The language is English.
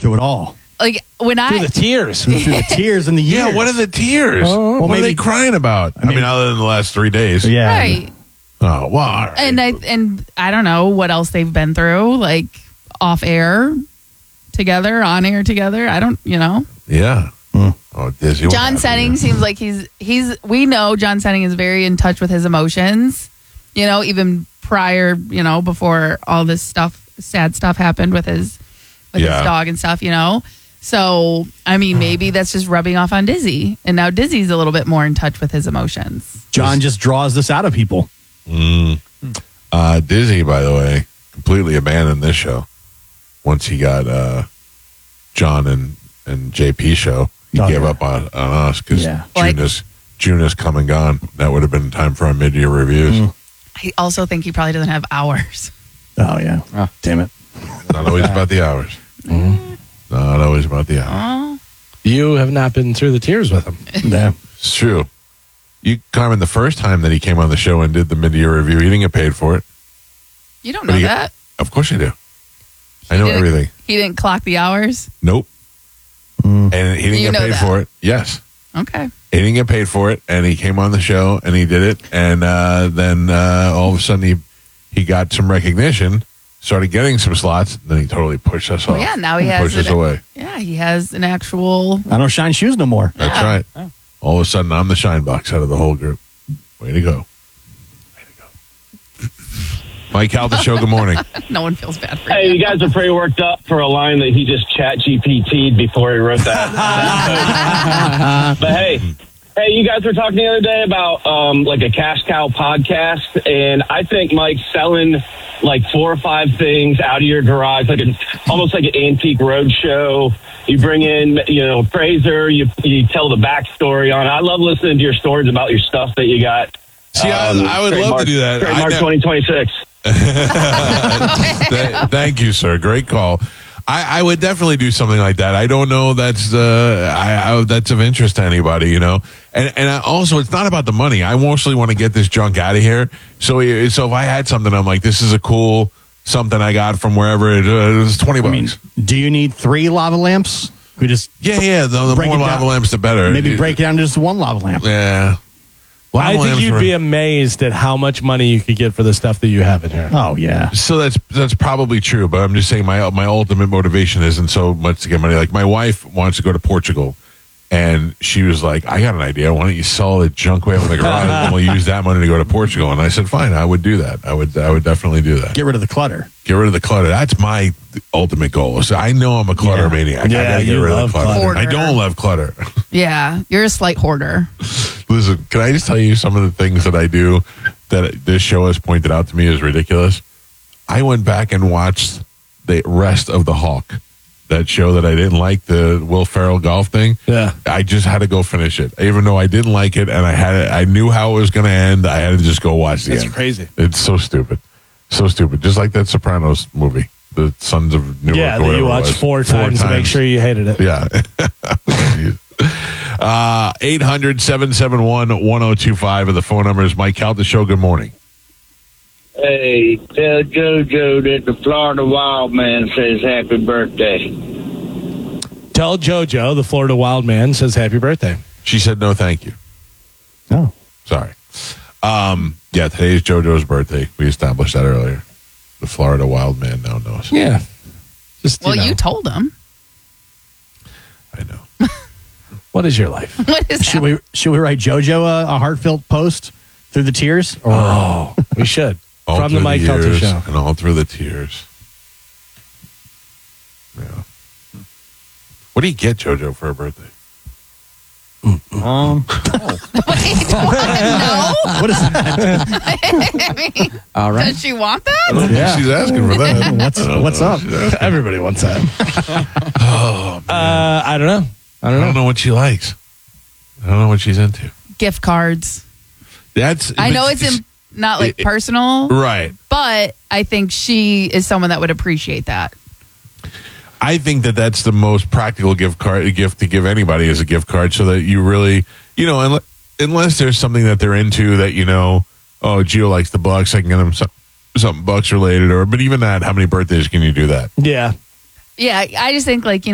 through it all. Like when Through the tears. Through the tears and the years. Yeah, what are the tears? well, what are maybe- they crying about? I mean, other than the last 3 days. Yeah. right. Oh, well, all right. And I don't know what else they've been through, like off air together, on air together. I don't, Yeah. Oh, Dizzy. John Senning seems like we know John Senning is very in touch with his emotions, even prior, before all this sad stuff happened with his dog and stuff, So, I mean, maybe that's just rubbing off on Dizzy. And now Dizzy's a little bit more in touch with his emotions. John just draws this out of people. Dizzy, by the way, completely abandoned this show once he got John and JP show. He gave up on us because June has come and gone. That would have been time for our mid-year reviews. I also think he probably doesn't have hours. Oh, yeah. Oh, damn it. Not always about the hours. Not always about the hours. You have not been through the tears with him. Yeah. It's true. Carmen, the first time that he came on the show and did the mid-year review, he didn't get paid for it. You don't know that. Of course you do. I know everything. He didn't clock the hours? Nope. And he didn't get paid for it. Yes. Okay. He didn't get paid for it, and he came on the show, and he did it, and then all of a sudden he got some recognition, started getting some slots, and then he totally pushed us off. Yeah, now he has pushed us away. Yeah, he has an actual... I don't shine shoes no more. That's right. All of a sudden, I'm the shine box out of the whole group. Way to go. Mike Calta Show, good morning. No one feels bad for Hey, you guys are pretty worked up for a line that he just chat GPT'd before he wrote that. But hey, you guys were talking the other day about like a cash cow podcast, and I think Mike's selling like 4 or 5 things out of your garage, almost like an antique roadshow. You bring in, Fraser, you tell the backstory on it. I love listening to your stories about your stuff that you got. See, I would love to do that. Trademark 2026. Thank you, sir. Great call. I would definitely do something like that. I don't know that's that's of interest to anybody, and also it's not about the money. I mostly want to get this junk out of here. So if I had something, I'm like, this is a cool something I got from wherever it was $20. I mean, do you need 3 lava lamps? We just the more lava lamps, the better. Maybe break it down to just 1 lava lamp. Yeah. I think you'd be amazed at how much money you could get for the stuff that you have in here. Oh, yeah. So that's probably true, but I'm just saying my ultimate motivation isn't so much to get money. Like, my wife wants to go to Portugal, and she was like, I got an idea. Why don't you sell the junk we have in the garage and we'll use that money to go to Portugal? And I said, fine, I would do that. I would definitely do that. Get rid of the clutter. Get rid of the clutter. That's my ultimate goal. So I know I'm a clutter maniac. Yeah, I gotta get you rid of love the clutter. clutter. I don't love clutter. Yeah, you're a slight hoarder. Listen, can I just tell you some of the things that I do that this show has pointed out to me is ridiculous? I went back and watched the rest of The Hawk, that show that I didn't like, the Will Ferrell golf thing. Yeah. I just had to go finish it. Even though I didn't like it and I knew how it was going to end, I had to just go watch the end. That's crazy. It's so stupid. So stupid. Just like that Sopranos movie, The Sons of Newark. Yeah, or that whatever you it watched was. 4 times to make sure you hated it. Yeah. 800-771-1025 and the phone number is Mike Calta Show. Good morning. Hey, tell JoJo that the Florida Wild Man says happy birthday. Tell JoJo the Florida Wild Man says happy birthday. She said no thank you. Oh. Sorry. Yeah, today's JoJo's birthday. We established that earlier. The Florida Wild Man now knows. Yeah. Just, You told him. I know. What is your life? What is Should that? we write JoJo a heartfelt post through the tears? Or We should. All From through the Mike Calta years Show. and all through the tears. Yeah. What do you get JoJo for her birthday? Wait, what? No? what is that? I mean, All right. does she want that? I don't think she's asking for that. What's up? Everybody wants that. Oh, man. I don't know. I don't know what she likes. I don't know what she's into. Gift cards. I know it's not like personal, right? but I think she is someone that would appreciate that. I think that's the most practical gift to give anybody is a gift card, so that you really, unless there's something that they're into that oh, Gio likes the Bucks, I can get him something Bucks related, but even that, how many birthdays can you do that? Yeah. Yeah, I just think